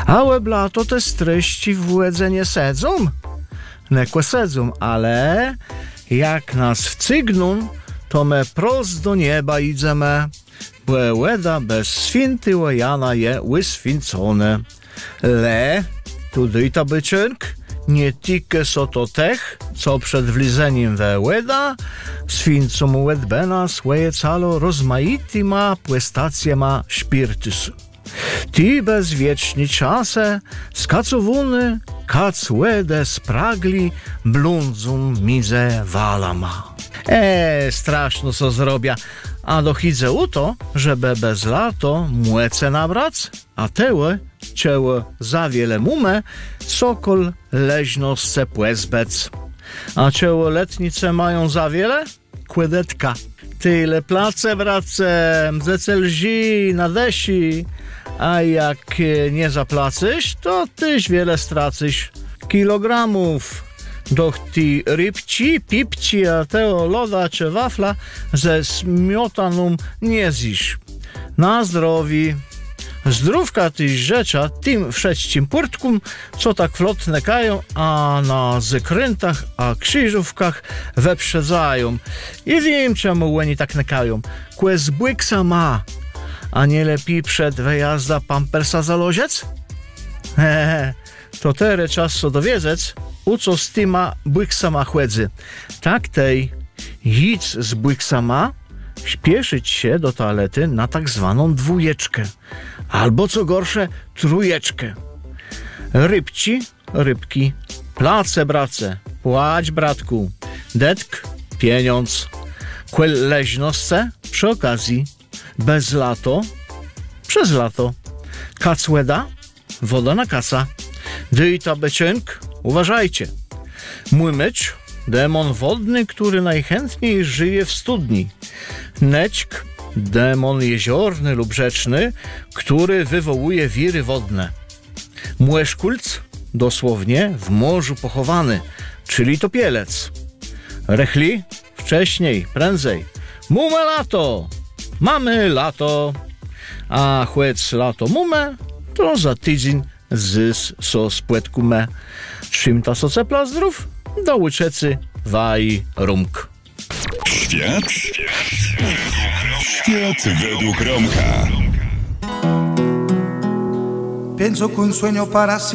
A łeblato te streści w łedze nie sedzą? Nekłe sedzą, ale jak nas wcygną, to me prost do nieba idziemy. Bo łeda bez swinty łajana je wyswincone. Le, tudy ta byczynk, nie tylko so to tech, co przed wlizeniem we łeda, swincu mu łedbena swoje calo rozmaity ma, płestacje ma szpirtysu. Ti bezwieczni czase, skacowuny, kac łedę spragli, blundzum mize walama. Straszno co zrobia, a dochidzę u to, żeby bez lato młece nabrać, a tełe, czełe za wiele mume, sokol leźno sce płezbec. A czełe letnice mają za wiele? Kłedetka. Tyle place wracem, zece lzi, nadesi, a jak nie zaplacysz, to tyś wiele stracysz kilogramów. Doch ti rybci, pipci, a teo loda czy wafla ze smiotaną nie zjisz. Na zdrowi. Zdrówka tyś rzecza tym wszećcim purtkum, co tak flotne kają, a na zekrętach, a krzyżówkach weprzedzają. I wiem, czemu łeni tak nekają. Kłe z błyksa ma, a nie lepiej przed wyjazda pampersa za loziec? To tere czas co dowiedzec, u co z tyma błyksama chłedzy. Tak tej, idź z błyksama, śpieszyć się do toalety na tak zwaną dwójeczkę, albo co gorsze, trójeczkę. Rybci, rybki, place brace, płać bratku, detk, pieniądz, kłel leźnosce, przy okazji, bez lato, przez lato, kac łeda, woda na kasa, dyjta becynk, uważajcie, młymycz, demon wodny, który najchętniej żyje w studni, nećk, demon jeziorny lub rzeczny, który wywołuje wiry wodne, młeszkulc, dosłownie w morzu pochowany, czyli topielec, rechli, wcześniej, prędzej, mume lato, mamy lato, a chłec lato mume, to za tydzień zys so spłetku me. Czym ta socepla zdrów? Do łyczecy waj rumk. Świat według Romka. Pienso que un sueño para